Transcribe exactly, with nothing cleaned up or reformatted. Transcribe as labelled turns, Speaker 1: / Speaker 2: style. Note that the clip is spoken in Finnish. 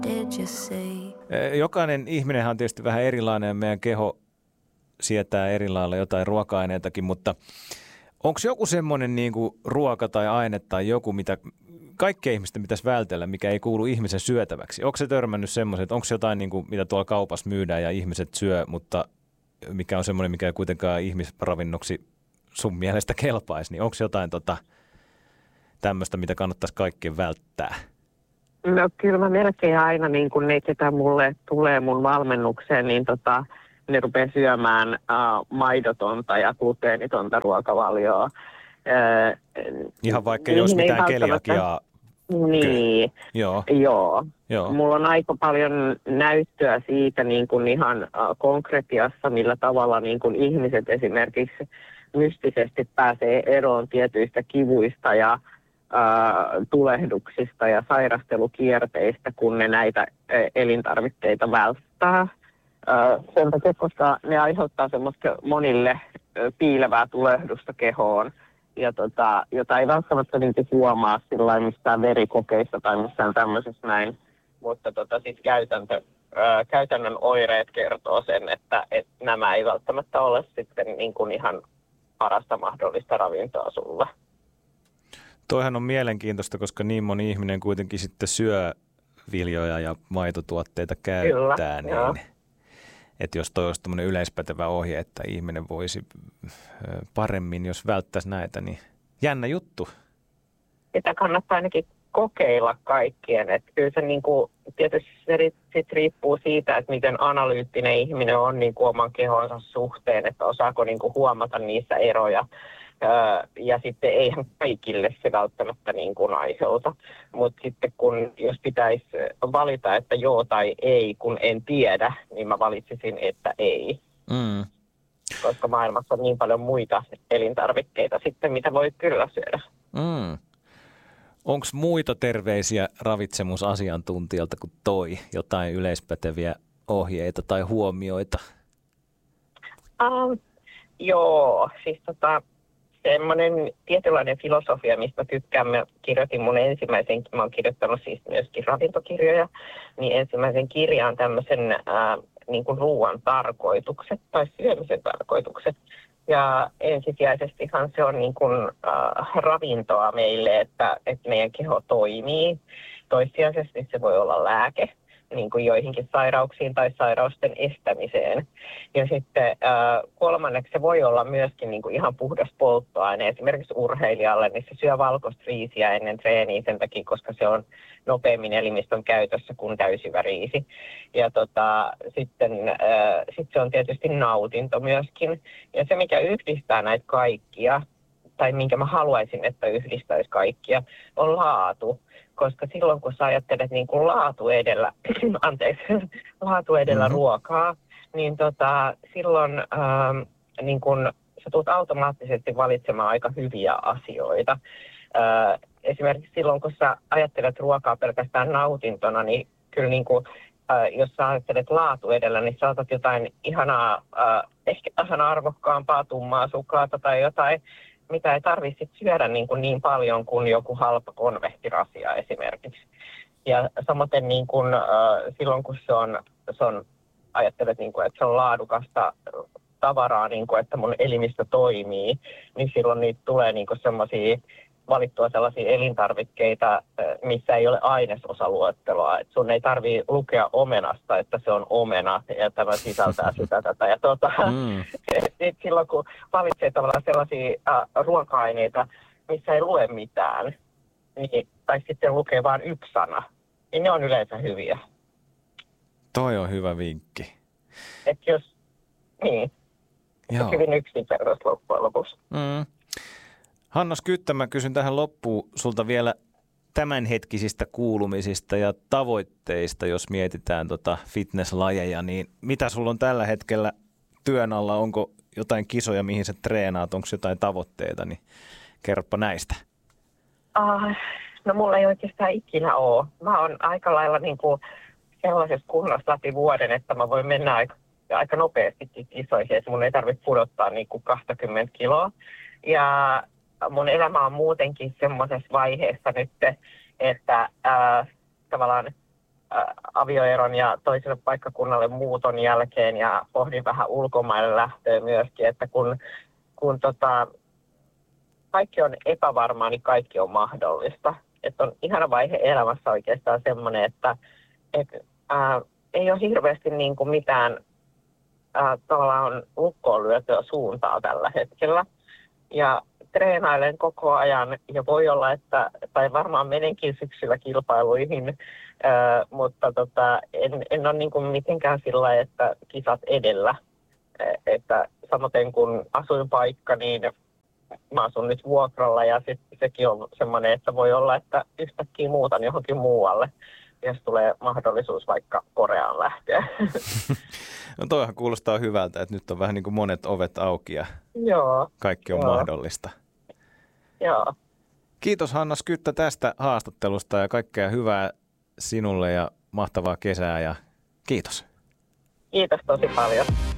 Speaker 1: did you say?
Speaker 2: Jokainen ihminenhän on tietysti vähän erilainen ja meidän keho sietää eri lailla jotain ruoka-aineitakin, mutta onko joku semmoinen niin kuin ruoka tai aine tai joku, mitä kaikkien ihmisten pitäisi vältellä, mikä ei kuulu ihmisen syötäväksi? Onko se törmännyt semmoisen, että onko se jotain, niin kuin, mitä tuolla kaupassa myydään ja ihmiset syö, mutta mikä on semmoinen, mikä ei kuitenkaan ihmisravinnoksi sun mielestä kelpaisi, niin onko jotain tota, tämmöistä, mitä kannattaisi kaikkien välttää?
Speaker 3: No kyllä mä melkein aina, niin kun ne, ketä mulle tulee mun valmennukseen, niin tota, ne rupeaa syömään uh, maidotonta ja gluteenitonta ruokavalioa. Uh,
Speaker 2: Ihan vaikka jos mitään keliakiaa.
Speaker 3: Niin,
Speaker 2: Joo.
Speaker 3: Joo.
Speaker 2: Joo.
Speaker 3: Mulla on aika paljon näyttöä siitä niin kuin ihan uh, konkretiassa, millä tavalla niin kuin ihmiset esimerkiksi mystisesti pääsee eroon tietyistä kivuista ja uh, tulehduksista ja sairastelukierteistä, kun ne näitä uh, elintarvikkeita välttää. Uh, sen takia, koska ne aiheuttaa semmoista monille uh, piilevää tulehdusta kehoon. Ja tota, jota ei välttämättä niitä huomaa sillä mistään verikokeissa tai missään tämmöisessä näin. Mutta tota, siis käytäntö, ää, käytännön oireet kertoo sen, että et nämä ei välttämättä ole sitten niin kuin ihan parasta mahdollista ravintoa sulla.
Speaker 2: Toihan on mielenkiintoista, koska niin moni ihminen kuitenkin sitten syö viljoja ja maitotuotteita käyttää.
Speaker 3: Kyllä,
Speaker 2: niin, että jos toi olisi tämmöinen yleispätevä ohje, että ihminen voisi paremmin, jos välttäisi näitä, niin jännä juttu.
Speaker 3: Sitä kannattaa ainakin kokeilla kaikkien. Että kyllä se niin kuin, tietysti se sit riippuu siitä, että miten analyyttinen ihminen on niin kuin oman kehonsa suhteen, että osaako niin kuin huomata niissä eroja. Ja sitten eihän kaikille se välttämättä niin kuin aiheuta. Mutta sitten kun, jos pitäisi valita, että joo tai ei, kun en tiedä, niin mä valitsisin, että ei.
Speaker 2: Mm.
Speaker 3: Koska maailmassa on niin paljon muita elintarvikkeita sitten, mitä voi kyllä syödä.
Speaker 2: Mm. Onko muita terveisiä ravitsemusasiantuntijalta kuin toi? Jotain yleispäteviä ohjeita tai huomioita?
Speaker 3: Um, joo, siis tota... semmoinen tietynlainen filosofia, mistä tykkään. Mä kirjoitin mun ensimmäisen, mä oon kirjoittanut siis myöskin ravintokirjoja, niin ensimmäisen kirjaan tämmöisen ää, niin kuin ruoan tarkoitukset tai syömisen tarkoitukset. Ja ensisijaisestihan se on niin kuin ää, ravintoa meille, että, että meidän keho toimii. Toissijaisesti se voi olla lääke niin kuin joihinkin sairauksiin tai sairausten estämiseen. Ja sitten äh, kolmanneksi se voi olla myöskin niin kuin ihan puhdas polttoaine. Esimerkiksi urheilijalle, niin se syö valkoista riisiä ennen treeniä sen takia, koska se on nopeammin elimistön käytössä kuin täysivä riisi. Ja tota, sitten äh, sit se on tietysti nautinto myöskin. Ja se, mikä yhdistää näitä kaikkia, tai minkä mä haluaisin, että yhdistäisi kaikkia, on laatu. Koska silloin, kun sä ajattelet niin kuin laatu edellä, anteeksi, laatu edellä mm-hmm. ruokaa, niin tota, silloin ähm, niin kun, sä tulet automaattisesti valitsemaan aika hyviä asioita. Äh, esimerkiksi silloin, kun sä ajattelet ruokaa pelkästään nautintona, niin kyllä niin kuin, äh, jos sä ajattelet laatu edellä, niin sä otat jotain ihanaa, äh, ehkä vähän arvokkaampaa, tummaa suklaata tai jotain, mitä ei tarvitse syödä niin, kuin niin paljon kuin joku halpa konvehtirasia esimerkiksi. Ja samaten niin kuin, äh, silloin, kun se on, se on ajattelet, niin kuin, että se on laadukasta tavaraa, niin kuin, että mun elimistö toimii, niin silloin niitä tulee niin kuin semmoisia valittua sellaisia elintarvikkeita, missä ei ole ainesosaluetteloa. Et sun ei tarvitse lukea omenasta, että se on omena ja tämä sisältää sitä tätä. Ja tuota, mm. silloin kun valitsee tavallaan sellaisia äh, ruoka-aineita, missä ei lue mitään, niin, tai sitten lukee vain yksi sana, niin ne on yleensä hyviä.
Speaker 2: Toi on hyvä vinkki.
Speaker 3: Että jos, niin, se on hyvin yksinkertaisesti loppujen lopuksi.
Speaker 2: Mm. Hanna Skyttä, mä kysyn tähän loppuun sulta vielä tämänhetkisistä kuulumisista ja tavoitteista, jos mietitään tota fitnesslajeja, niin mitä sulla on tällä hetkellä työn alla? Onko jotain kisoja, mihin sä treenaat? Onko jotain tavoitteita? Niin kerropa näistä.
Speaker 3: Uh, no mulla ei oikeastaan ikinä ole. Mä oon aika lailla niin kuin sellaisessa kunnossa läpi vuoden, että mä voin mennä aika, aika nopeasti kisoihin, että mun ei tarvitse pudottaa niin kuin kaksikymmentä kiloa. Ja mun elämä on muutenkin semmoisessa vaiheessa nyt, että äh, tavallaan avioeron ja toiselle paikkakunnalle muuton jälkeen ja pohdin vähän ulkomaille lähtöä myöskin, että kun, kun tota, kaikki on epävarmaa, niin kaikki on mahdollista. Että on ihana vaihe elämässä oikeastaan semmoinen, että et, ää, ei ole hirveästi niin kuin mitään ää, tavallaan lukkoon lyötyä suuntaa tällä hetkellä. Ja treenailen koko ajan ja voi olla, että, tai varmaan menenkin syksyllä kilpailuihin, ää, mutta tota, en, en ole niin kuin mitenkään sillä, että kisat edellä. Että samoin kun asuinpaikka, niin mä asun nyt vuokralla ja sit sekin on semmoinen, että voi olla, että yhtäkkiä muutan johonkin muualle, jos tulee mahdollisuus vaikka Koreaan lähteä.
Speaker 2: No toihan kuulostaa hyvältä, että nyt on vähän niin kuin monet ovet auki ja
Speaker 3: Joo,
Speaker 2: kaikki on
Speaker 3: joo.
Speaker 2: mahdollista.
Speaker 3: Joo.
Speaker 2: Kiitos Hanna Skyttä tästä haastattelusta ja kaikkea hyvää sinulle ja mahtavaa kesää ja kiitos.
Speaker 3: Kiitos tosi paljon.